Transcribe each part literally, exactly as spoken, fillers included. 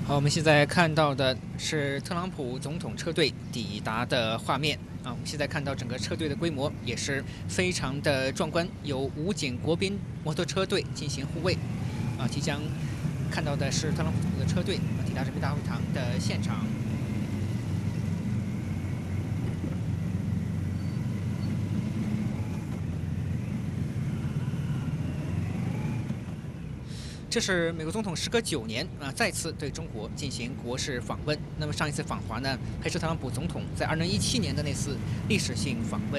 好，我们现在看到的是特朗普总统车队抵达的画面啊。我们现在看到整个车队的规模也是非常的壮观，有武警、国宾摩托车队进行护卫啊。即将看到的是特朗普总统的车队抵达人民大会堂的现场。这是美国总统时隔九年啊，再次对中国进行国事访问。那么上一次访华呢，还是特朗普总统在二零一七年的那次历史性访问。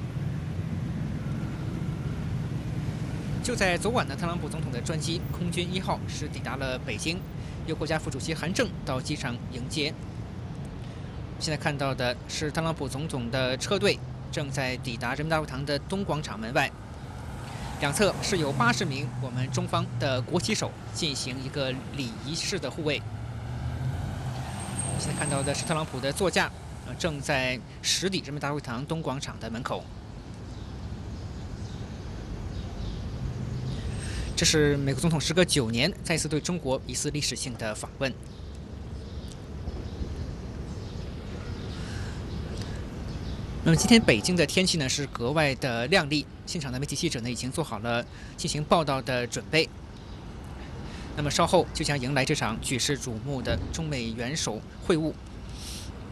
就在昨晚呢，特朗普总统的专机空军一号是抵达了北京，由国家副主席韩正到机场迎接。现在看到的是特朗普总统的车队正在抵达人民大会堂的东广场门外。两侧是有八十名我们中方的国旗手进行一个礼仪式的护卫。现在看到的是特朗普的座驾，呃，正在驶抵人民大会堂东广场的门口。这是美国总统时隔九年再次对中国一次历史性的访问。那么今天北京的天气呢是格外的亮丽，现场的媒体记者呢已经做好了进行报道的准备。那么稍后就将迎来这场举世瞩目的中美元首会晤。